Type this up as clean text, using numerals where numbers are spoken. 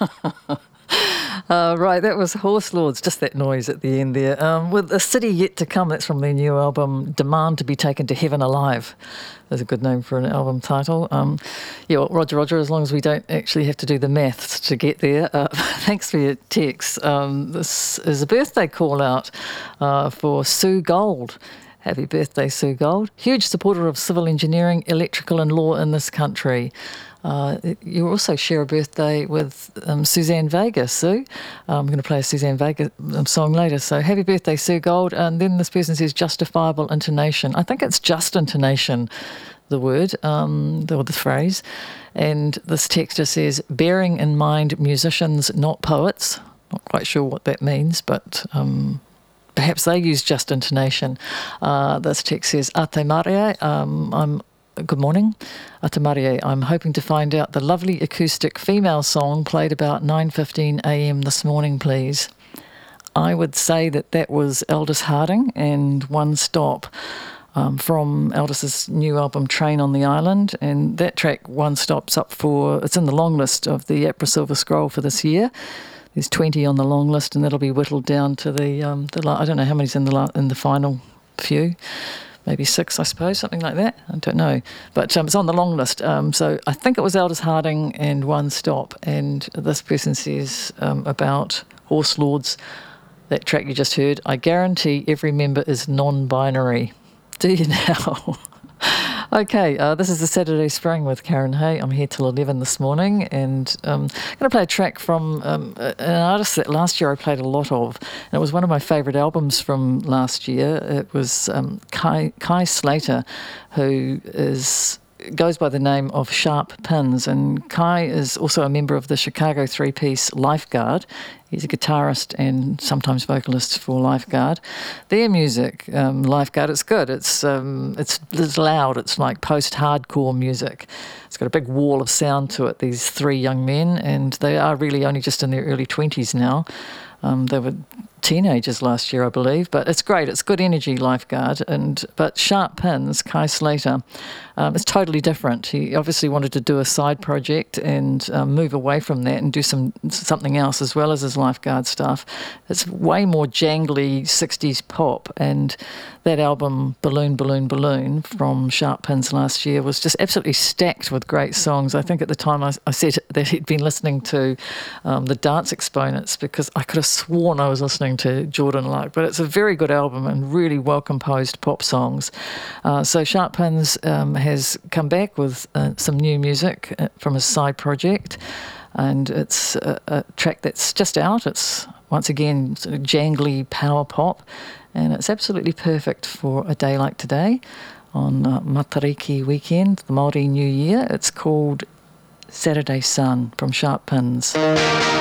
Right, that was Horse Lords, just that noise at the end there. With A City Yet to Come, that's from their new album, Demand to be Taken to Heaven Alive. That's a good name for an album title. Roger, as long as we don't actually have to do the maths to get there. Thanks for your text. This is a birthday call out for Sue Gold. Happy birthday, Sue Gold. Huge supporter of civil engineering, electrical and law in this country. You also share a birthday with Suzanne Vega, Sue. I'm going to play a Suzanne Vega song later. So happy birthday, Sue Gold. And then this person says justifiable intonation. I think it's just intonation, the word, or the phrase. And this texter says, bearing in mind musicians, not poets. Not quite sure what that means, but perhaps they use just intonation. This text says, Ate Maria, good morning. Ate Maria, I'm hoping to find out the lovely acoustic female song played about 9:15 a.m. this morning, please. I would say that was Aldous Harding and One Stop from Aldous' new album Train on the Island. And that track, One Stop's it's in the long list of the APRA Silver Scroll for this year. There's 20 on the long list, and that'll be whittled down to I don't know how many's in the final few. Maybe 6, I suppose, something like that. I don't know. But it's on the long list. So I think it was Aldous Harding and One Stop. And this person says about Horse Lords, that track you just heard, I guarantee every member is non-binary. Do you now? Okay, this is the Saturday Spring with Karen Hay. I'm here till 11 this morning, and I'm going to play a track from an artist that last year I played a lot of, and it was one of my favourite albums from last year. It was Kai Slater, who goes by the name of Sharp Pins, and Kai is also a member of the Chicago three-piece Lifeguard. He's a guitarist and sometimes vocalist for Lifeguard. Their music, Lifeguard, it's good. It's loud. It's like post-hardcore music. It's got a big wall of sound to it, these three young men, and they are really only just in their early 20s now. They were teenagers last year, I believe, but it's great. It's good energy, Lifeguard. But Sharp Pins, Kai Slater, is totally different. He obviously wanted to do a side project and move away from that and do something else as well as his Lifeguard stuff. It's way more jangly 60s pop, and that album, Balloon, Balloon, Balloon, from Sharp Pins last year was just absolutely stacked with great songs. I think at the time I said that he'd been listening to the Dance Exponents, because I could have sworn I was listening to Jordan Lark, but it's a very good album and really well-composed pop songs. So Sharp Pins has come back with some new music from his side project, and it's a track that's just out. It's, once again, sort of jangly power pop, and it's absolutely perfect for a day like today on Matariki weekend, the Māori New Year. It's called Saturday Sun from Sharp Pins.